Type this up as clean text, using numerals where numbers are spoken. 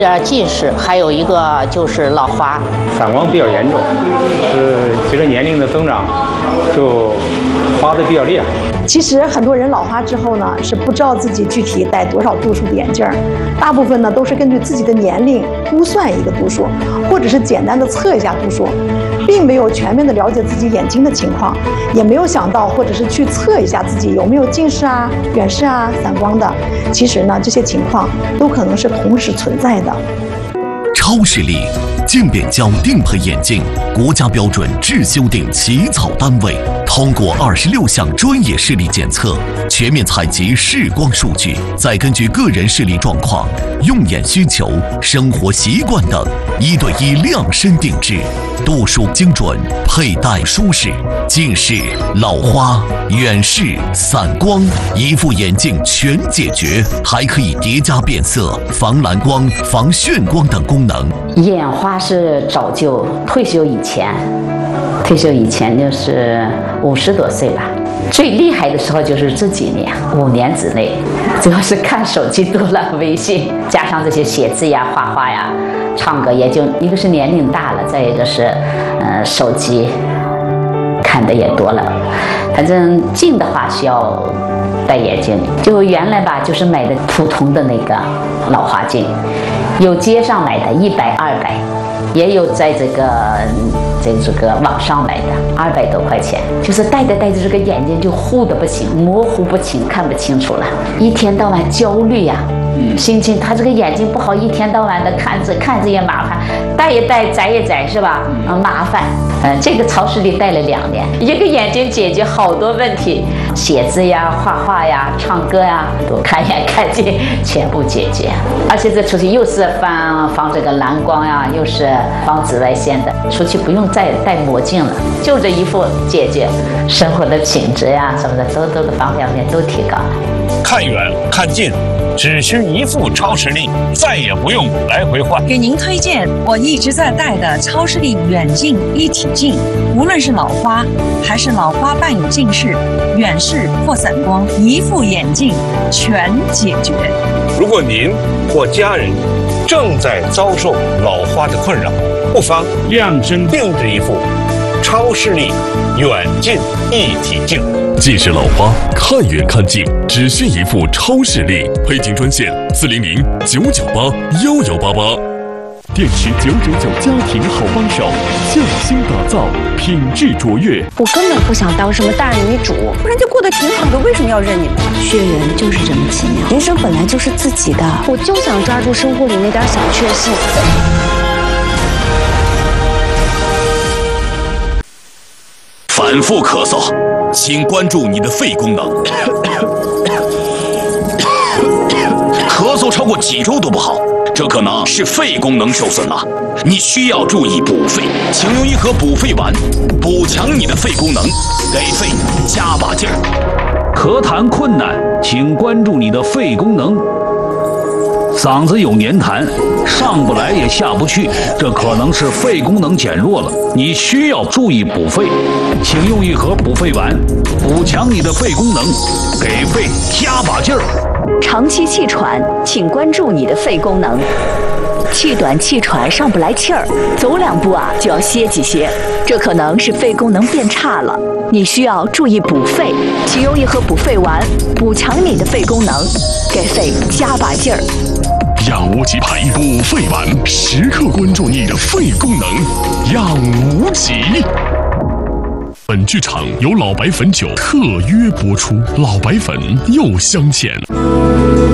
近视，还有一个就是老花， 散光比较严重，随着年龄的增长，就花的比较厉害。 其实很多人老花之后呢，是不知道自己具体戴多少度数的眼镜，大部分呢都是根据自己的年龄估算一个度数，或者是简单的测一下度数，并没有全面的了解自己眼睛的情况，也没有想到或者是去测一下自己有没有近视啊、远视啊、散光的。其实呢，这些情况都可能是同时存在的。 超视力镜变焦定配眼镜，国家标准制修订起草单位，通过26项专业视力检测，全面采集视光数据，再根据个人视力状况、用眼需求、生活习惯等，1对1量身定制，度数精准，佩戴舒适，近视、老花、远视、散光，一副眼镜全解决，还可以叠加变色、防蓝光、防眩光等功能。 眼花是早就退休以前就是50多岁了，最厉害的时候就是这几年，5年之内，主要是看手机多了，微信加上这些写字呀、画画呀、唱歌，也就一个是年龄大了，再一个是手机看的也多了。反正近的话需要戴眼镜，就原来吧，就是买的普通的那个老花镜，有街上买的100、200，也有在这个网上买的200多块钱，就是戴着戴着这个眼睛就糊的不行，模糊不清，看不清楚了，一天到晚焦虑呀。心情，他这个眼睛不好，一天到晚的看着也麻烦，戴也戴，摘也摘，是吧？麻烦。这个超视力戴了2年，一个眼睛解决好多问题，写字呀、画画呀、唱歌呀，都看眼看近，全部解决。而且这出去又是防这个蓝光呀，又是防紫外线的，出去不用再戴墨镜了，就这一副解决，生活的品质呀什么的，都方方面面都提高了。 看远看近，只需一副超视力，再也不用来回换。 给您推荐我一直在戴的超视力远近一体镜，无论是老花还是老花伴有近视、远视或散光，一副眼镜全解决。 如果您或家人正在遭受老花的困扰，不妨量身定制一副超视力远近一体镜。 近视老花看远看近，只需一副超视力。配镜专线400-998-1188。电池999家庭好帮手，匠心打造，品质卓越。 我根本不想当什么大女主， 不然就过得挺好的，为什么要认你们？ 血缘就是这么奇妙，人生本来就是自己的，我就想抓住生活里那点小确幸。 反复咳嗽，请关注你的肺功能。咳嗽超过几周都不好，这可能是肺功能受损了。你需要注意补肺，请用一盒补肺丸，补强你的肺功能，给肺加把劲儿。 咳痰困难，请关注你的肺功能。嗓子有黏痰，上不来也下不去，这可能是肺功能减弱了，你需要注意补肺，请用一盒补肺丸，补强你的肺功能，给肺加把劲儿。 长期气喘，请关注你的肺功能。气短气喘上不来气儿，走2步就要歇几歇，这可能是肺功能变差了，你需要注意补肺，请用一盒补肺丸，补强你的肺功能，给肺加把劲儿。 养无极牌补肺丸，时刻关注你的肺功能，养无极。本剧场由老白粉酒特约播出，老白粉又相见。